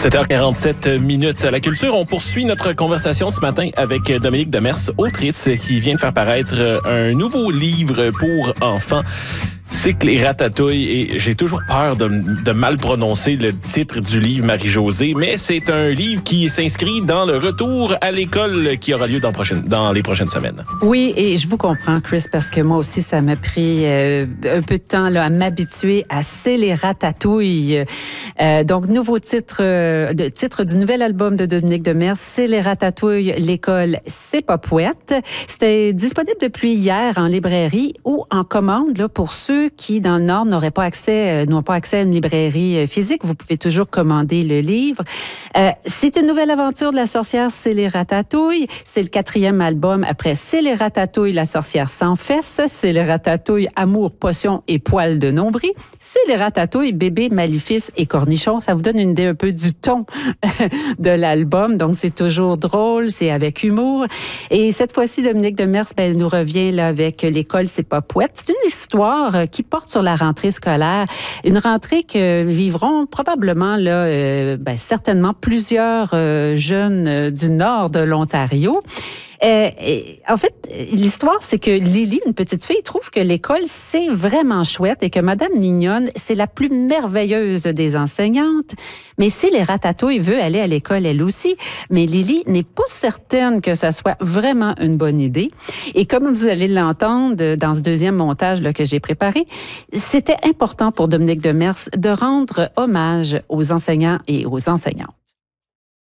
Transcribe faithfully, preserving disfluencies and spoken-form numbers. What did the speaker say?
sept heures quarante-sept minutes à la culture. On poursuit notre conversation ce matin avec Dominique Demers, autrice, qui vient de faire paraître un nouveau livre pour enfants. Cycle et ratatouille, et j'ai toujours peur de, de mal prononcer le titre du livre, Marie-Josée, mais c'est un livre qui s'inscrit dans le retour à l'école qui aura lieu dans, prochaine, dans les prochaines semaines. Oui, et je vous comprends, Chris, parce que moi aussi, ça m'a pris euh, un peu de temps là, à m'habituer à C'est les ratatouilles. Euh, donc, nouveau titre, euh, de, titre du nouvel album de Dominique Demers, C'est les ratatouilles, l'école, c'est pas poète. C'était disponible depuis hier en librairie ou en commande là, pour ceux qui, dans le Nord, n'auraient pas accès, euh, n'ont pas accès à une librairie euh, physique. Vous pouvez toujours commander le livre. Euh, c'est une nouvelle aventure de la sorcière C'est les ratatouilles. C'est le quatrième album après C'est les ratatouilles, la sorcière sans fesses. C'est les ratatouilles, amour, potion et poils de nombril. C'est les ratatouilles, bébé, maléfice et cornichon. Ça vous donne une idée un peu du ton de l'album. Donc, c'est toujours drôle, c'est avec humour. Et cette fois-ci, Dominique Demers ben, nous revient là, avec L'école, c'est pas poète. C'est une histoire qui porte sur la rentrée scolaire. Une rentrée que vivront probablement, là, euh, ben, certainement plusieurs euh, jeunes euh, du nord de l'Ontario. Euh, et, en fait, l'histoire, c'est que Lily, une petite fille, trouve que l'école, c'est vraiment chouette et que Madame Mignonne, c'est la plus merveilleuse des enseignantes. Mais si les ratatouilles veut aller à l'école, elle aussi. Mais Lily n'est pas certaine que ça soit vraiment une bonne idée. Et comme vous allez l'entendre dans ce deuxième montage là, que j'ai préparé, c'était important pour Dominique Demers de rendre hommage aux enseignants et aux enseignantes.